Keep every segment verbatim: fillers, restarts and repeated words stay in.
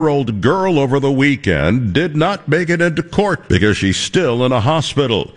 Old girl over the weekend did not make it into court because she's still in a hospital.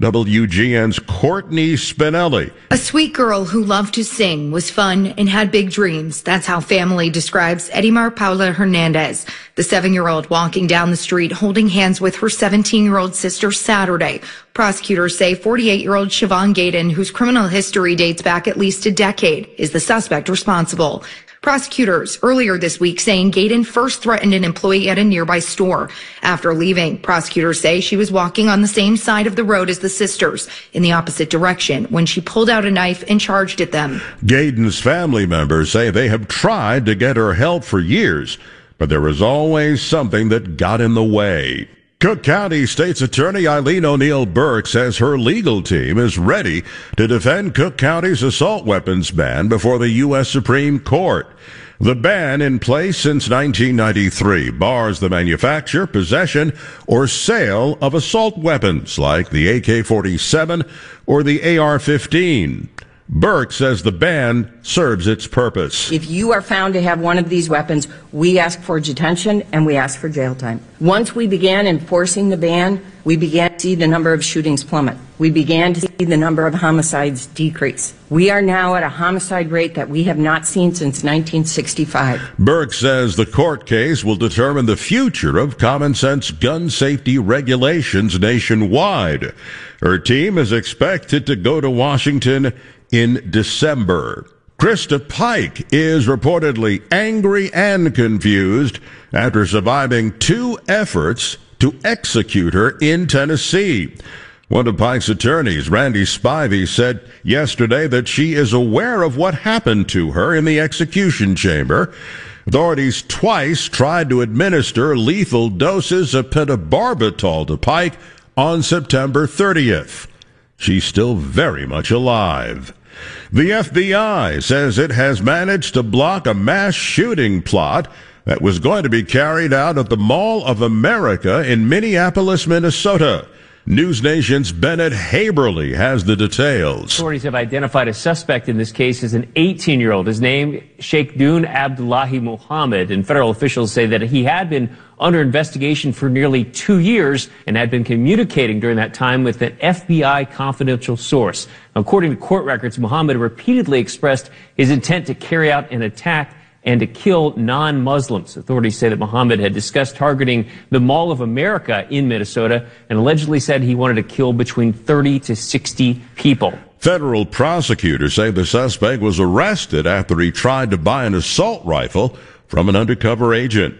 W G N's Courtney Spinelli. A sweet girl who loved to sing, was fun, and had big dreams. That's how family describes Edimar Paula Hernandez, the seven-year-old walking down the street holding hands with her seventeen-year-old sister Saturday. Prosecutors say forty-eight-year-old Siobhan Gaydon, whose criminal history dates back at least a decade, is the suspect responsible. Prosecutors earlier this week saying Gaydon first threatened an employee at a nearby store. After leaving, prosecutors say she was walking on the same side of the road as the sisters in the opposite direction when she pulled out a knife and charged at them. Gaydon's family members say they have tried to get her help for years, but there was always something that got in the way. Cook County State's Attorney Eileen O'Neill Burke says her legal team is ready to defend Cook County's assault weapons ban before the U S Supreme Court. The ban, in place since nineteen ninety-three, bars the manufacture, possession, or sale of assault weapons like the A K forty-seven or the A R fifteen. Burke says the ban serves its purpose. If you are found to have one of these weapons, we ask for detention and we ask for jail time. Once we began enforcing the ban, we began to see the number of shootings plummet. We began to see the number of homicides decrease. We are now at a homicide rate that we have not seen since nineteen sixty-five. Burke says the court case will determine the future of common sense gun safety regulations nationwide. Her team is expected to go to Washington in December. Krista Pike is reportedly angry and confused after surviving two efforts to execute her in Tennessee. One of Pike's attorneys, Randy Spivey, said yesterday that she is aware of what happened to her in the execution chamber. Authorities twice tried to administer lethal doses of pentobarbital to Pike on September thirtieth. She's still very much alive. The F B I says it has managed to block a mass shooting plot that was going to be carried out at the Mall of America in Minneapolis, Minnesota. News Nation's Bennett Haberly has the details. Authorities have identified a suspect in this case as an eighteen-year-old. His name, Sheikhdun Abdullahi Muhammad, and federal officials say that he had been under investigation for nearly two years and had been communicating during that time with an F B I confidential source. According to court records, Muhammad repeatedly expressed his intent to carry out an attack and to kill non-Muslims. Authorities say that Muhammad had discussed targeting the Mall of America in Minnesota and allegedly said he wanted to kill between thirty to sixty people. Federal prosecutors say the suspect was arrested after he tried to buy an assault rifle from an undercover agent.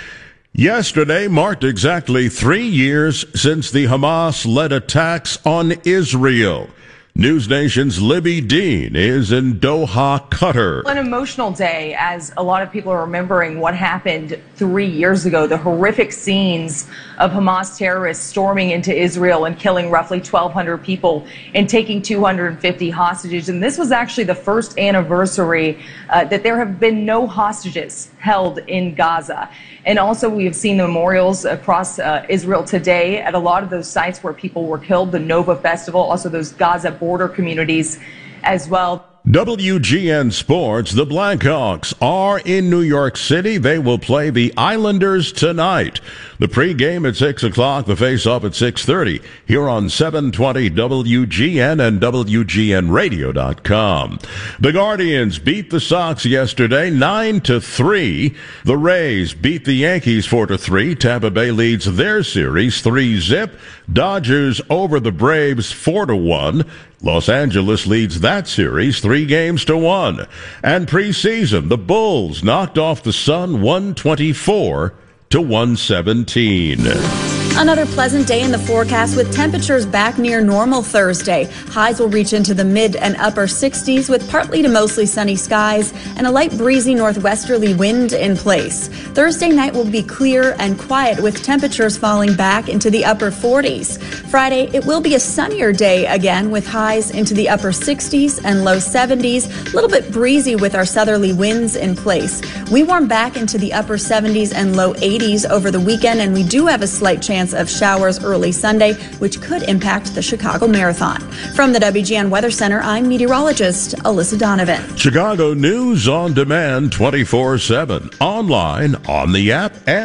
Yesterday marked exactly three years since the Hamas-led attacks on Israel. News Nation's Libby Dean is in Doha, Qatar. An emotional day as a lot of people are remembering what happened three years ago, the horrific scenes of Hamas terrorists storming into Israel and killing roughly twelve hundred people and taking two hundred fifty hostages. And this was actually the first anniversary uh, that there have been no hostages held in Gaza. And also we have seen the memorials across uh, Israel today at a lot of those sites where people were killed, the Nova Festival, also those Gaza border communities as well. W G N Sports, the Blackhawks are in New York City. They will play the Islanders tonight. The pregame at six o'clock, the face-off at six thirty, here on seven twenty W G N and W G N radio dot com. The Guardians beat the Sox yesterday nine to three. The Rays beat the Yankees four to three. Tampa Bay leads their series three zip. Dodgers over the Braves four to one. Los Angeles leads that series three games to one. And preseason, the Bulls knocked off the Sun one twenty-four to one seventeen. Another pleasant day in the forecast with temperatures back near normal Thursday. Highs will reach into the mid and upper sixties with partly to mostly sunny skies and a light breezy northwesterly wind in place. Thursday night will be clear and quiet with temperatures falling back into the upper forties. Friday, it will be a sunnier day again with highs into the upper sixties and low seventies. A little bit breezy with our southerly winds in place. We warm back into the upper seventies and low eighties over the weekend, and we do have a slight chance chance of showers early Sunday, which could impact the Chicago Marathon. From the W G N Weather Center, I'm meteorologist Alyssa Donovan. Chicago News on Demand twenty-four seven, online, on the app, and